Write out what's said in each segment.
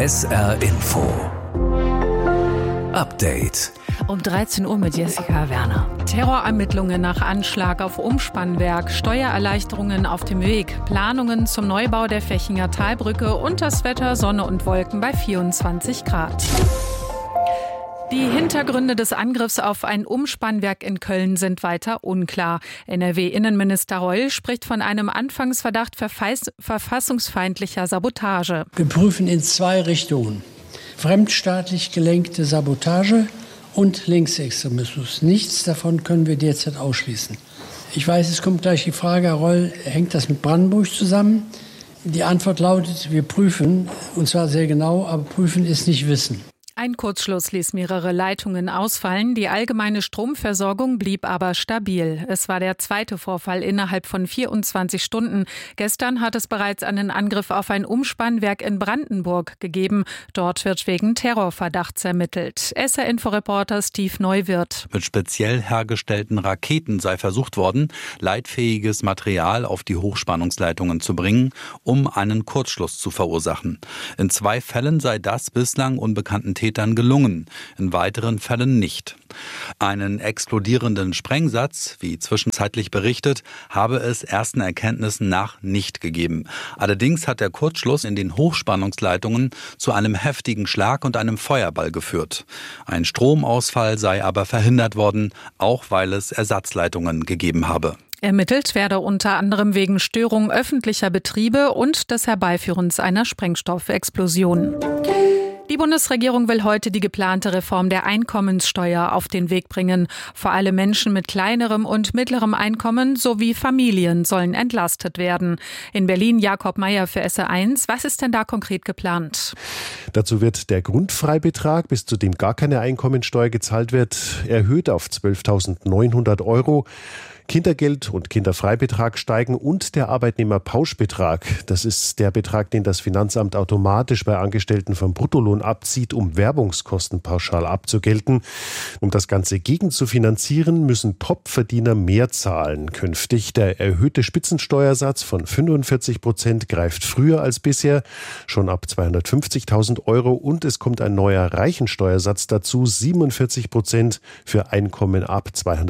SR Info Update. Um 13 Uhr mit Jessica Werner. Terrorermittlungen nach Anschlag auf Umspannwerk, Steuererleichterungen auf dem Weg, Planungen zum Neubau der Fechinger Talbrücke und das Wetter Sonne und Wolken bei 24 Grad. Die Hintergründe des Angriffs auf ein Umspannwerk in Köln sind weiter unklar. NRW-Innenminister Reul spricht von einem Anfangsverdacht verfassungsfeindlicher Sabotage. Wir prüfen in zwei Richtungen: fremdstaatlich gelenkte Sabotage und Linksextremismus. Nichts davon können wir derzeit ausschließen. Ich weiß, es kommt gleich die Frage, Herr Reul, hängt das mit Brandenburg zusammen? Die Antwort lautet, wir prüfen, und zwar sehr genau, aber prüfen ist nicht wissen. Ein Kurzschluss ließ mehrere Leitungen ausfallen. Die allgemeine Stromversorgung blieb aber stabil. Es war der zweite Vorfall innerhalb von 24 Stunden. Gestern hat es bereits einen Angriff auf ein Umspannwerk in Brandenburg gegeben. Dort wird wegen Terrorverdachts ermittelt. SR-Info-Reporter Steve Neuwirth. Mit speziell hergestellten Raketen sei versucht worden, leitfähiges Material auf die Hochspannungsleitungen zu bringen, um einen Kurzschluss zu verursachen. In 2 Fällen sei das bislang unbekannten Tätern gelungen, in weiteren Fällen nicht. Einen explodierenden Sprengsatz, wie zwischenzeitlich berichtet, habe es ersten Erkenntnissen nach nicht gegeben. Allerdings hat der Kurzschluss in den Hochspannungsleitungen zu einem heftigen Schlag und einem Feuerball geführt. Ein Stromausfall sei aber verhindert worden, auch weil es Ersatzleitungen gegeben habe. Ermittelt werde unter anderem wegen Störung öffentlicher Betriebe und des Herbeiführens einer Sprengstoffexplosion. Die Bundesregierung will heute die geplante Reform der Einkommenssteuer auf den Weg bringen. Vor allem Menschen mit kleinerem und mittlerem Einkommen sowie Familien sollen entlastet werden. In Berlin Jakob Meyer für SR1. Was ist denn da konkret geplant? Dazu wird der Grundfreibetrag, bis zu dem gar keine Einkommensteuer gezahlt wird, erhöht auf 12.900 €. Kindergeld und Kinderfreibetrag steigen und der Arbeitnehmerpauschbetrag. Das ist der Betrag, den das Finanzamt automatisch bei Angestellten vom Bruttolohn abzieht, um Werbungskosten pauschal abzugelten. Um das Ganze gegenzufinanzieren, müssen Topverdiener mehr zahlen. Künftig der erhöhte Spitzensteuersatz von 45% greift früher als bisher, schon ab 250.000 € und es kommt ein neuer Reichensteuersatz dazu, 47% für Einkommen ab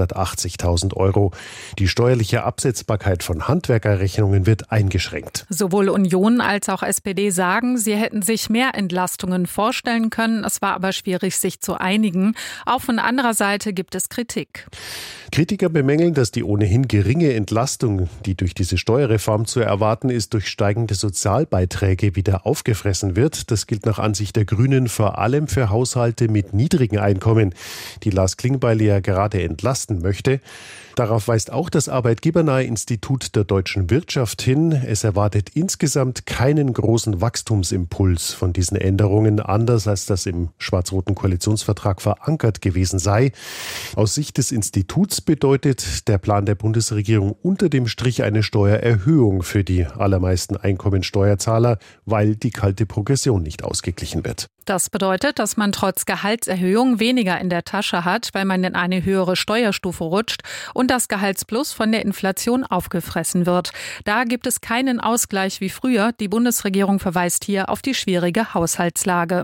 280.000 €. Die steuerliche Absetzbarkeit von Handwerkerrechnungen wird eingeschränkt. Sowohl Union als auch SPD sagen, sie hätten sich mehr Entlastungen vorstellen können. Es war aber schwierig, sich zu einigen. Auch von anderer Seite gibt es Kritik. Kritiker bemängeln, dass die ohnehin geringe Entlastung, die durch diese Steuerreform zu erwarten ist, durch steigende Sozialbeiträge wieder aufgefressen wird. Das gilt nach Ansicht der Grünen vor allem für Haushalte mit niedrigen Einkommen, die Lars Klingbeil ja gerade entlasten möchte. Darauf weist auch das Arbeitgebernahe Institut der deutschen Wirtschaft hin. Es erwartet insgesamt keinen großen Wachstumsimpuls von diesen Änderungen, anders als das im schwarz-roten Koalitionsvertrag verankert gewesen sei. Aus Sicht des Instituts bedeutet der Plan der Bundesregierung unter dem Strich eine Steuererhöhung für die allermeisten Einkommensteuerzahler, weil die kalte Progression nicht ausgeglichen wird. Das bedeutet, dass man trotz Gehaltserhöhung weniger in der Tasche hat, weil man in eine höhere Steuerstufe rutscht und das Gehaltsplus von der Inflation aufgefressen wird. Da gibt es keinen Ausgleich wie früher. Die Bundesregierung verweist hier auf die schwierige Haushaltslage.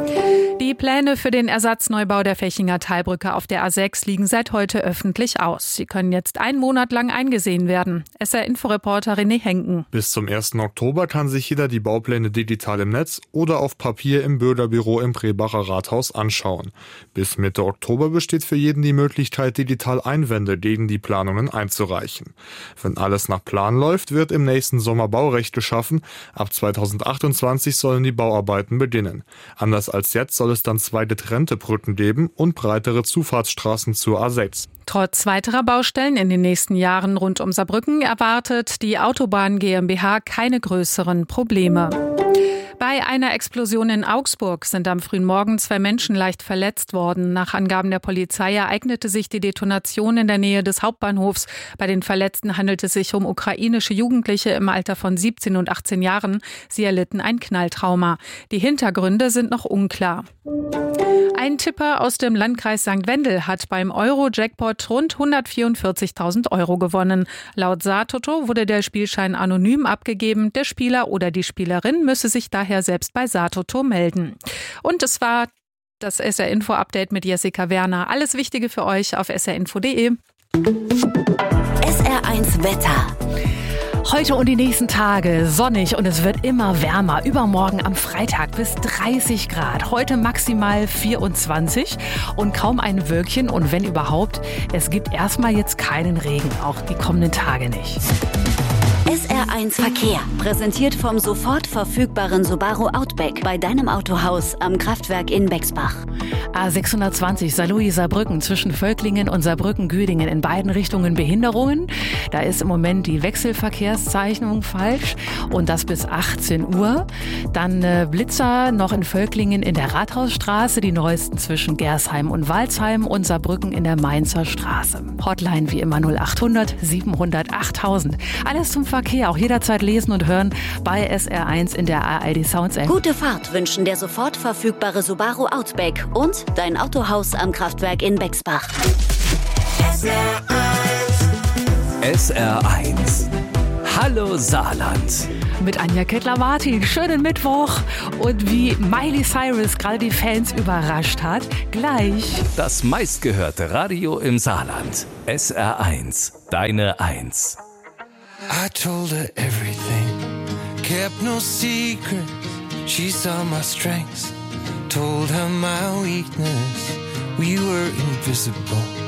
Die Pläne für den Ersatzneubau der Fechinger Talbrücke auf der A6 liegen seit heute öffentlich aus. Sie können jetzt einen Monat lang eingesehen werden. SR-Info-Reporter René Henken. Bis zum 1. Oktober kann sich jeder die Baupläne digital im Netz oder auf Papier im Bürgerbüro im Prebacher Rathaus anschauen. Bis Mitte Oktober besteht für jeden die Möglichkeit, digital Einwände gegen die Planungen einzureichen. Wenn alles nach Plan läuft, wird im nächsten Sommer Baurecht geschaffen. Ab 2028 sollen die Bauarbeiten beginnen. Anders als jetzt soll es dann 2 getrennte Brücken geben und breitere Zufahrtsstraßen zur A6. Trotz weiterer Baustellen in den nächsten Jahren rund um Saarbrücken erwartet die Autobahn GmbH keine größeren Probleme. Bei einer Explosion in Augsburg sind am frühen Morgen 2 Menschen leicht verletzt worden. Nach Angaben der Polizei ereignete sich die Detonation in der Nähe des Hauptbahnhofs. Bei den Verletzten handelt es sich um ukrainische Jugendliche im Alter von 17 und 18 Jahren. Sie erlitten ein Knalltrauma. Die Hintergründe sind noch unklar. Ein Tipper aus dem Landkreis St. Wendel hat beim Euro-Jackpot rund 144.000 Euro gewonnen. Laut Satoto wurde der Spielschein anonym abgegeben. Der Spieler oder die Spielerin müsse sich daher selbst bei Satoto melden. Und es war das SR-Info-Update mit Jessica Werner. Alles Wichtige für euch auf srinfo.de. SR1 Wetter. Heute und die nächsten Tage sonnig und es wird immer wärmer. Übermorgen am Freitag bis 30 Grad. Heute maximal 24 und kaum ein Wölkchen. Und wenn überhaupt, es gibt erstmal jetzt keinen Regen. Auch die kommenden Tage nicht. SR1 Verkehr. Präsentiert vom sofort verfügbaren Subaru Outback bei deinem Autohaus am Kraftwerk in Bexbach. A620 Saarlouis-Saarbrücken zwischen Völklingen und Saarbrücken-Güdingen in beiden Richtungen Behinderungen. Da ist im Moment die Wechselverkehrszeichnung falsch und das bis 18 Uhr. Dann Blitzer noch in Völklingen in der Rathausstraße, die neuesten zwischen Gersheim und Walsheim und Saarbrücken in der Mainzer Straße. Hotline wie immer 0800 700 8000. Alles zum Verkehr, auch jederzeit lesen und hören bei SR1 in der ARD Sounds App. Gute Fahrt wünschen der sofort verfügbare Subaru Outback und dein Autohaus am Kraftwerk in Bexbach. SR1. Hallo Saarland. Mit Anja Kettler-Martin. Schönen Mittwoch. Und wie Miley Cyrus gerade die Fans überrascht hat, gleich. Das meistgehörte Radio im Saarland. SR1. Deine 1. I told her everything, kept no secret. She saw my strengths, told her my weakness. We were invisible.